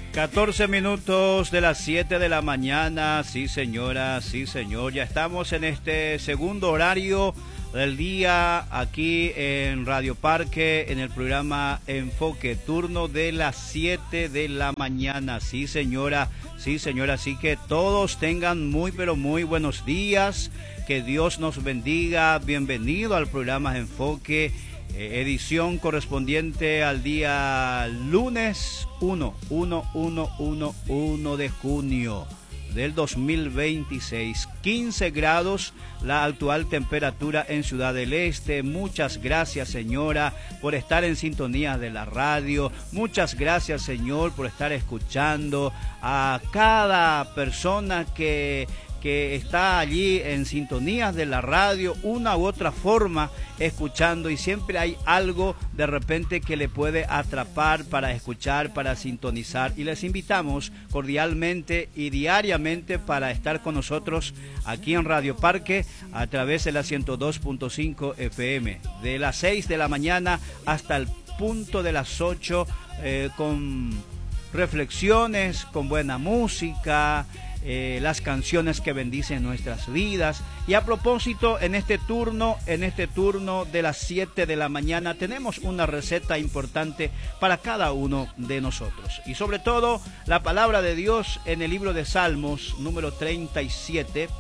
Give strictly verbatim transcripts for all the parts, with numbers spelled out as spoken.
catorce minutos de las siete de la mañana, sí señora, sí señor, ya estamos en este segundo horario del día aquí en Radio Parque, en el programa Enfoque, turno de las siete de la mañana, sí señora, sí señora, así que todos tengan muy pero muy buenos días, que Dios nos bendiga, bienvenido al programa Enfoque, eh, edición correspondiente al día lunes uno de junio del dos mil veintiséis, quince grados la actual temperatura en Ciudad del Este. Muchas gracias, señora, por estar en sintonía de la radio. Muchas gracias, señor, por estar escuchando a cada persona que que está allí en sintonías de la radio, una u otra forma, escuchando, y siempre hay algo de repente que le puede atrapar para escuchar, para sintonizar, y les invitamos cordialmente y diariamente para estar con nosotros aquí en Radio Parque a través de la ciento dos punto cinco F M, de las seis de la mañana hasta el punto de las ocho, eh, con reflexiones, con buena música, Eh, las canciones que bendicen nuestras vidas. Y a propósito, en este turno, en este turno de las siete de la mañana, tenemos una receta importante para cada uno de nosotros. Y sobre todo, la palabra de Dios en el libro de Salmos, número treinta y siete.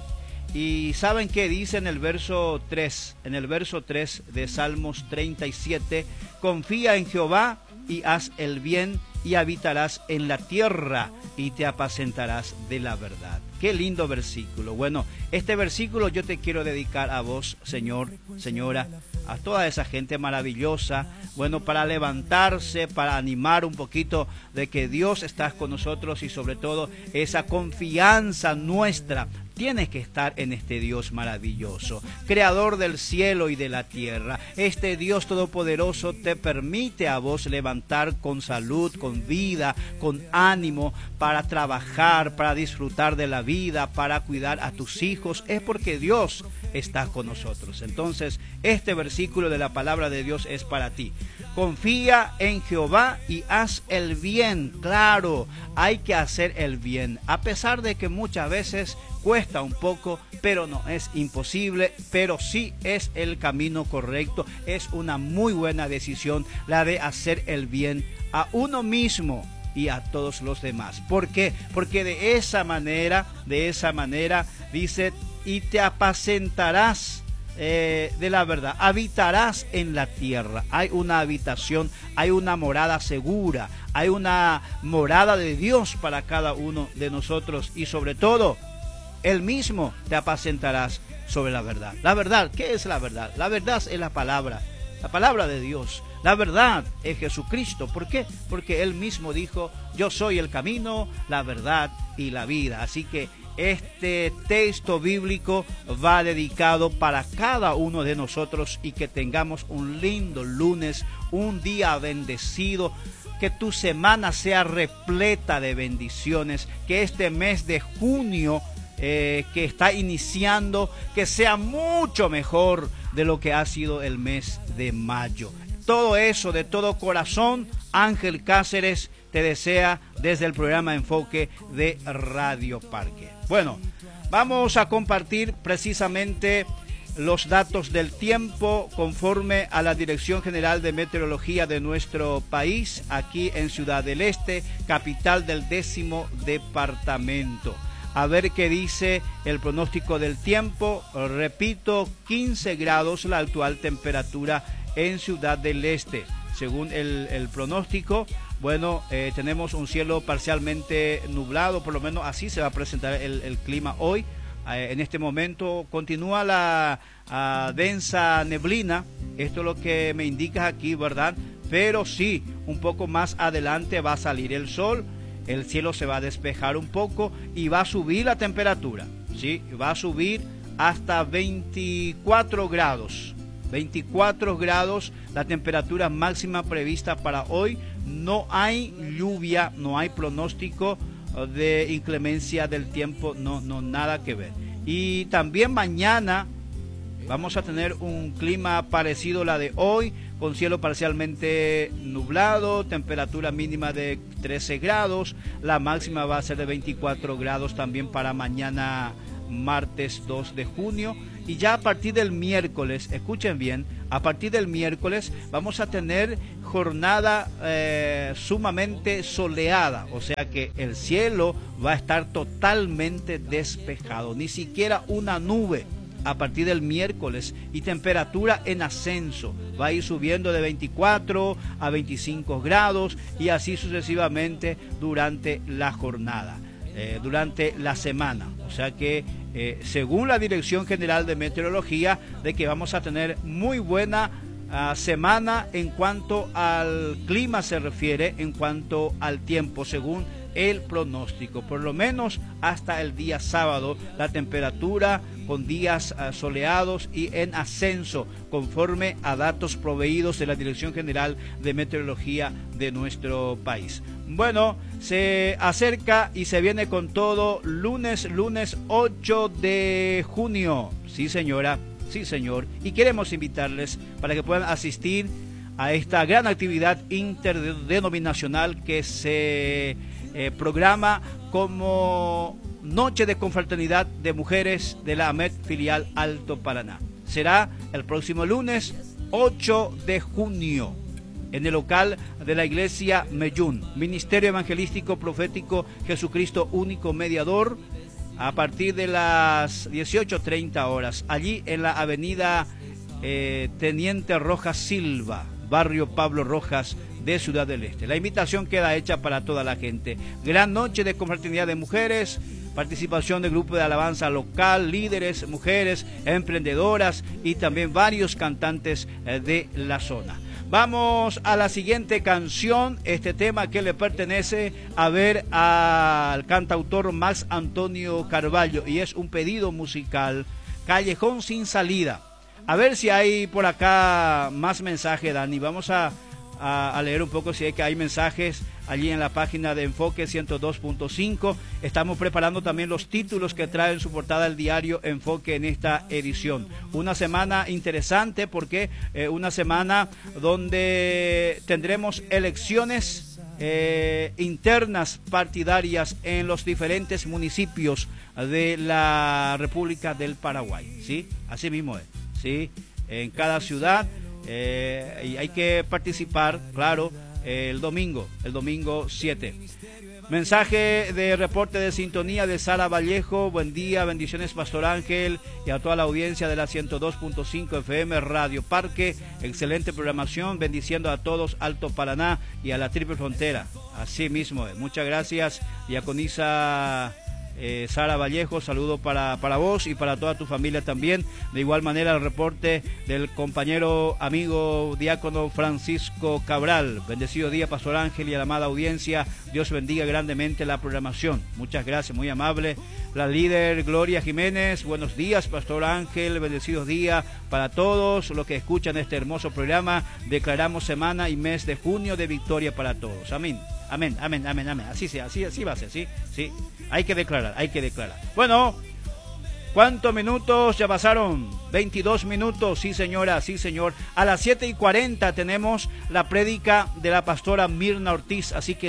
Y ¿saben qué dice en el verso tres? En el verso tres de Salmos treinta y siete, confía en Jehová y haz el bien, y habitarás en la tierra y te apacentarás de la verdad. Qué lindo versículo. Bueno, este versículo yo te quiero dedicar a vos, señor, señora, a toda esa gente maravillosa, bueno, para levantarse, para animar un poquito de que Dios está con nosotros, y sobre todo esa confianza nuestra tiene que estar en este Dios maravilloso, creador del cielo y de la tierra. Este Dios todopoderoso te permite a vos levantar con salud, con vida, con ánimo, para trabajar, para disfrutar de la vida, para cuidar a tus hijos. Es porque Dios está con nosotros. Entonces, este versículo de la palabra de Dios es para ti. Confía en Jehová y haz el bien. Claro, hay que hacer el bien, a pesar de que muchas veces cuesta un poco, pero no es imposible, pero sí es el camino correcto. Es una muy buena decisión la de hacer el bien a uno mismo y a todos los demás. ¿Por qué? Porque de esa manera, de esa manera, dice, y te apacentarás eh, de la verdad, habitarás en la tierra. Hay una habitación, hay una morada segura, hay una morada de Dios para cada uno de nosotros, y sobre todo, Él mismo te apacentarás sobre la verdad. La verdad, ¿qué es la verdad? La verdad es la palabra, la palabra de Dios. La verdad es Jesucristo. ¿Por qué? Porque Él mismo dijo, yo soy el camino, la verdad y la vida. Así que este texto bíblico va dedicado para cada uno de nosotros, y que tengamos un lindo lunes, un día bendecido. Que tu semana sea repleta de bendiciones. Que este mes de junio Eh, que está iniciando, que sea mucho mejor de lo que ha sido el mes de mayo. Todo eso, de todo corazón, Ángel Cáceres te desea desde el programa Enfoque de Radio Parque. Bueno, vamos a compartir precisamente los datos del tiempo conforme a la Dirección General de Meteorología de nuestro país, aquí en Ciudad del Este, capital del décimo departamento. A ver qué dice el pronóstico del tiempo. Repito, quince grados la actual temperatura en Ciudad del Este. Según el, el pronóstico, bueno, eh, tenemos un cielo parcialmente nublado, por lo menos así se va a presentar el, el clima hoy. Eh, en este momento continúa la uh, densa neblina, esto es lo que me indicas aquí, ¿verdad? Pero sí, un poco más adelante va a salir el sol. El cielo se va a despejar un poco y va a subir la temperatura, ¿sí? Va a subir hasta veinticuatro grados. veinticuatro grados la temperatura máxima prevista para hoy. No hay lluvia, no hay pronóstico de inclemencia del tiempo, no, no, nada que ver. Y también mañana Vamos a tener un clima parecido a la de hoy, con cielo parcialmente nublado, temperatura mínima de trece grados, la máxima va a ser de veinticuatro grados también para mañana martes dos de junio. Y ya a partir del miércoles, escuchen bien, a partir del miércoles vamos a tener jornada eh, sumamente soleada, o sea que el cielo va a estar totalmente despejado, ni siquiera una nube a partir del miércoles, y temperatura en ascenso, va a ir subiendo de veinticuatro a veinticinco grados y así sucesivamente durante la jornada, eh, durante la semana, o sea que eh, según la Dirección General de Meteorología, de que vamos a tener muy buena uh, semana en cuanto al clima se refiere, en cuanto al tiempo, según el pronóstico, por lo menos hasta el día sábado, la temperatura con días uh, soleados y en ascenso, conforme a datos proveídos de la Dirección General de Meteorología de nuestro país. Bueno, se acerca y se viene con todo lunes, lunes ocho de junio. Sí, señora, sí, señor. Y queremos invitarles para que puedan asistir a esta gran actividad interdenominacional que se eh, programa como Noche de Confraternidad de Mujeres de la AMET Filial Alto Paraná. Será el próximo lunes ocho de junio. En el local de la iglesia Meyún, Ministerio Evangelístico Profético Jesucristo Único Mediador, a partir de las dieciocho treinta horas, allí en la avenida eh, Teniente Rojas Silva, barrio Pablo Rojas de Ciudad del Este. La invitación queda hecha para toda la gente. Gran noche de confraternidad de mujeres, participación del grupo de alabanza local, líderes, mujeres, emprendedoras y también varios cantantes eh, de la zona. Vamos a la siguiente canción, este tema que le pertenece a ver al cantautor Max Antonio Carvalho y es un pedido musical, Callejón sin salida. A ver si hay por acá más mensajes, Dani. Vamos a, a, a leer un poco si hay que hay mensajes allí en la página de Enfoque ciento dos punto cinco. Estamos preparando también los títulos que trae en su portada el diario Enfoque en esta edición. Una semana interesante porque eh, una semana donde tendremos elecciones eh, internas partidarias en los diferentes municipios de la República del Paraguay. ¿Sí? Así mismo es. ¿Sí? En cada ciudad eh, y hay que participar, claro, el domingo, el domingo siete. Mensaje de reporte de sintonía de Sara Vallejo. Buen día, bendiciones Pastor Ángel y a toda la audiencia de la ciento dos punto cinco F M Radio Parque. Excelente programación, bendiciendo a todos Alto Paraná y a la Triple Frontera. Así mismo, muchas gracias, diaconisa Eh, Sara Vallejo, saludo para, para vos y para toda tu familia también. De igual manera el reporte del compañero amigo diácono Francisco Cabral. Bendecido día Pastor Ángel y a la amada audiencia, Dios bendiga grandemente la programación. Muchas gracias, muy amable. La líder Gloria Jiménez, buenos días Pastor Ángel, bendecidos días para todos los que escuchan este hermoso programa. Declaramos semana y mes de junio de victoria para todos. Amén. Amén, amén, amén, amén. Así sea, así, así va a ser, sí, sí. Hay que declarar, hay que declarar. Bueno, ¿cuántos minutos ya pasaron? veintidós minutos, sí señora, sí señor. A las siete y cuarenta tenemos la prédica de la pastora Mirna Ortiz, así que